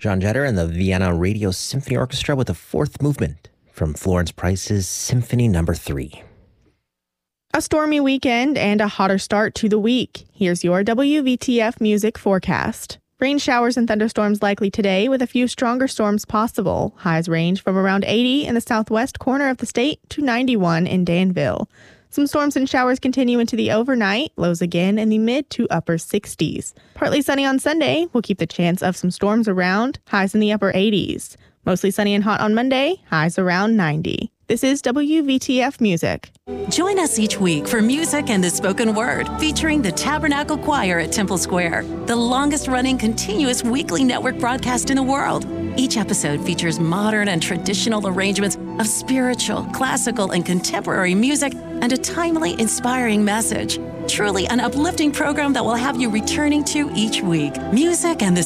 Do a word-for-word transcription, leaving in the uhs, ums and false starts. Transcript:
Jean Jetter and the Vienna Radio Symphony Orchestra with the fourth movement from Florence Price's Symphony Number three. A stormy weekend and a hotter start to the week. Here's your W V T F music forecast. Rain showers and thunderstorms likely today with a few stronger storms possible. Highs range from around eighty in the southwest corner of the state to ninety-one in Danville. Some storms and showers continue into the overnight, lows again in the mid to upper sixties. Partly sunny on Sunday will keep the chance of some storms around, highs in the upper eighties. Mostly sunny and hot on Monday, highs around ninety. This is W V T F Music. Join us each week for Music and the Spoken Word, featuring the Tabernacle Choir at Temple Square, the longest-running continuous weekly network broadcast in the world. Each episode features modern and traditional arrangements of spiritual, classical, and contemporary music and a timely, inspiring message. Truly an uplifting program that will have you returning to each week. Music and the